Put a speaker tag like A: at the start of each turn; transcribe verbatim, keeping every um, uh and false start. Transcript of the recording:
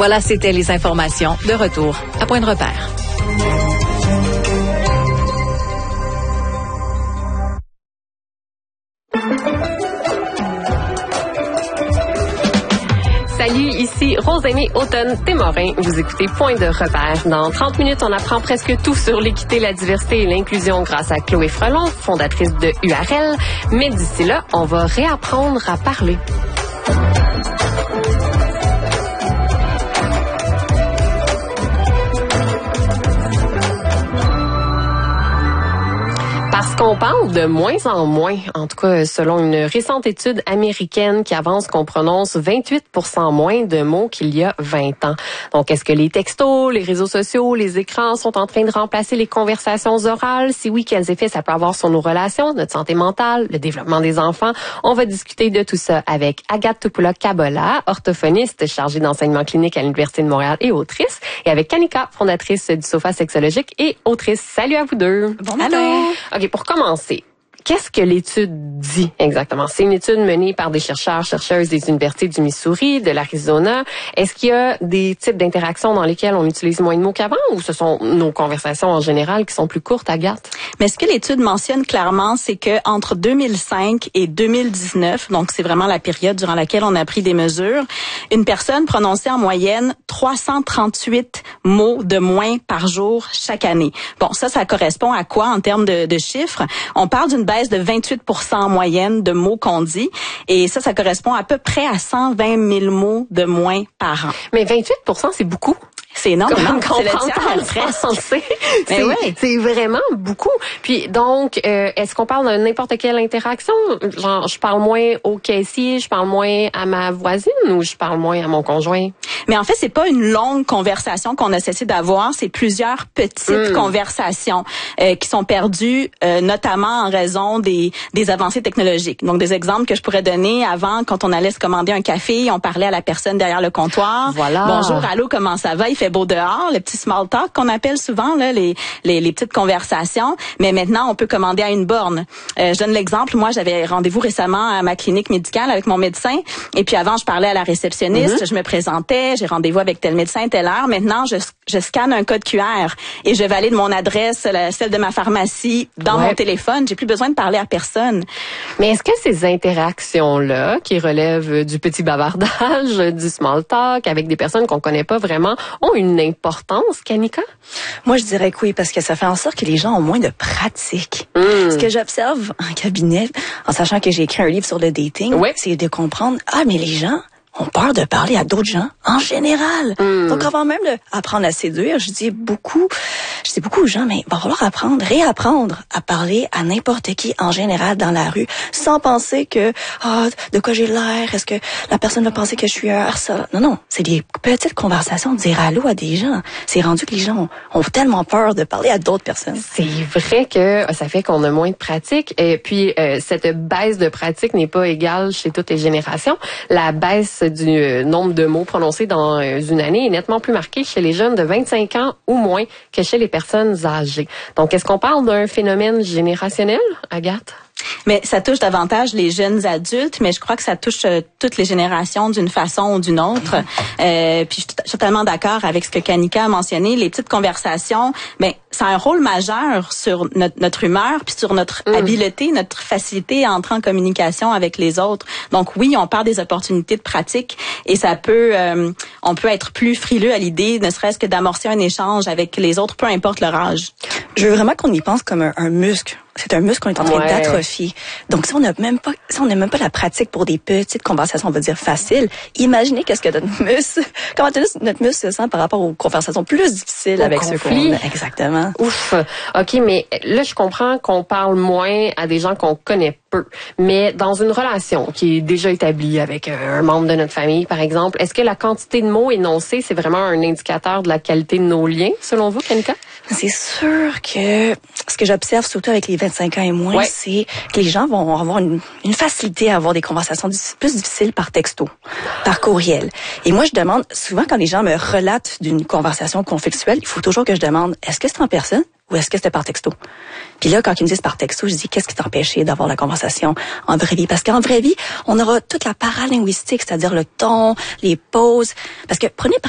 A: Voilà, c'était les informations. De retour à Point de repère.
B: Salut, ici Rosemée Automne-Témorin. Vous écoutez Point de repère. Dans trente minutes, on apprend presque tout sur l'équité, la diversité et l'inclusion grâce à Chloé Frelon, fondatrice de U R L. Mais d'ici là, on va réapprendre à parler. Parce qu'on parle de moins en moins, en tout cas selon une récente étude américaine qui avance qu'on prononce vingt-huit pour cent moins de mots qu'il y a vingt ans. Donc, est-ce que les textos, les réseaux sociaux, les écrans sont en train de remplacer les conversations orales? Si oui, quels effets ça peut avoir sur nos relations, notre santé mentale, le développement des enfants? On va discuter de tout ça avec Agathe Topoula-Kabola, orthophoniste chargée d'enseignement clinique à l'Université de Montréal et autrice, et avec Kanika, fondatrice du Sofa Sexologique et autrice. Salut à vous deux.
A: Bon matin. Allô.
B: OK, pour commencer, qu'est-ce que l'étude dit exactement? C'est une étude menée par des chercheurs, chercheuses des universités du Missouri, de l'Arizona. Est-ce qu'il y a des types d'interactions dans lesquelles on utilise moins de mots qu'avant ou ce sont nos conversations en général qui sont plus courtes, Agathe?
C: Mais ce que l'étude mentionne clairement, c'est que entre deux mille cinq et deux mille dix-neuf, donc c'est vraiment la période durant laquelle on a pris des mesures, une personne prononçait en moyenne trois cent trente-huit mots de moins par jour chaque année. Bon, ça, ça correspond à quoi en termes de, de chiffres? On parle d'une baisse de vingt-huit pour cent en moyenne de mots qu'on dit. Et ça, ça correspond à peu près à cent vingt mille mots de moins par an.
B: Mais vingt-huit pour cent, c'est beaucoup.
C: C'est énorme,
B: Comme
C: c'est le tiers
B: français.
C: Mais
B: c'est,
C: ouais.
B: c'est vraiment beaucoup. Puis donc, euh, est-ce qu'on parle de n'importe quelle interaction? Genre, je parle moins au caissier, je parle moins à ma voisine ou je parle moins à mon conjoint?
C: Mais en fait, c'est pas une longue conversation qu'on a cessé d'avoir, c'est plusieurs petites mmh. conversations euh, qui sont perdues, euh, notamment en raison des, des avancées technologiques. Donc, des exemples que je pourrais donner avant, quand on allait se commander un café, on parlait à la personne derrière le comptoir.
B: Voilà.
C: Bonjour, allô, comment ça va? Il fait beau dehors, le petit small talk qu'on appelle souvent, là, les, les, les petites conversations. Mais maintenant, on peut commander à une borne. Euh, je donne l'exemple. Moi, j'avais rendez-vous récemment à ma clinique médicale avec mon médecin. Et puis avant, je parlais à la réceptionniste, mm-hmm. je me présentais, j'ai rendez-vous avec tel médecin, telle heure. Maintenant, je, je scanne un code Q R et je valide mon adresse, la, celle de ma pharmacie, dans ouais. mon téléphone. J'ai plus besoin de parler à personne.
B: Mais est-ce que ces interactions-là, qui relèvent du petit bavardage, du small talk, avec des personnes qu'on connaît pas vraiment, ont une importance, Kanika?
D: Moi, je dirais que oui, parce que ça fait en sorte que les gens ont moins de pratique. Mm. Ce que j'observe en cabinet, en sachant que j'ai écrit un livre sur le dating, ouais. c'est de comprendre, ah, mais les gens ont peur de parler à d'autres gens en général. Mm. Donc, avant même d'apprendre à séduire, je dis beaucoup, je dis beaucoup aux gens, mais il va falloir apprendre, réapprendre à parler à n'importe qui en général dans la rue, sans penser que, ah, de quoi j'ai l'air, est-ce que la personne va penser que je suis un harceleur? Non, non, c'est des petites conversations, de dire allô à des gens. C'est rendu que les gens ont, ont tellement peur de parler à d'autres personnes.
B: C'est vrai que ça fait qu'on a moins de pratique. Et puis, euh, cette baisse de pratique n'est pas égale chez toutes les générations. La baisse du nombre de mots prononcés dans une année est nettement plus marquée chez les jeunes de vingt-cinq ans ou moins que chez les personnes âgées. Donc, est-ce qu'on parle d'un phénomène générationnel, Agathe?
C: Mais ça touche davantage les jeunes adultes, mais je crois que ça touche euh, toutes les générations d'une façon ou d'une autre. Euh, puis je suis totalement d'accord avec ce que Kanika a mentionné. Les petites conversations, ben ça a un rôle majeur sur notre, notre humeur, puis sur notre mmh. habileté, notre facilité à entrer en communication avec les autres. Donc oui, on perd des opportunités de pratique et ça peut, euh, on peut être plus frileux à l'idée, ne serait-ce que d'amorcer un échange avec les autres, peu importe leur âge.
D: Je veux vraiment qu'on y pense comme un, un muscle. C'est un muscle qu'on est en train ouais. d'atrophier. Donc, si on n'a même pas, si on n'a même pas la pratique pour des petites conversations, on va dire faciles, imaginez qu'est-ce que notre muscle, comment notre muscle se sent par rapport aux conversations plus difficiles
B: Au
D: avec
B: conflit.
D: ceux qu'on a. Exactement.
B: Ouf. OK, mais là, je comprends qu'on parle moins à des gens qu'on connaît peu. Mais dans une relation qui est déjà établie avec un membre de notre famille, par exemple, est-ce que la quantité de mots énoncés, c'est vraiment un indicateur de la qualité de nos liens, selon vous, Kanika?
D: C'est sûr que ce que j'observe surtout avec les vingt-cinq ans et moins, ouais. c'est que les gens vont avoir une, une facilité à avoir des conversations plus difficiles par texto, par courriel. Et moi, je demande, souvent quand les gens me relatent d'une conversation conflictuelle, il faut toujours que je demande, est-ce que c'est en personne ou est-ce que c'était par texto? Puis là, quand ils me disent par texto, je dis, qu'est-ce qui t'empêchait d'avoir la conversation en vraie vie? Parce qu'en vraie vie, on aura toute la paralinguistique, c'est-à-dire le ton, les pauses. Parce que prenez par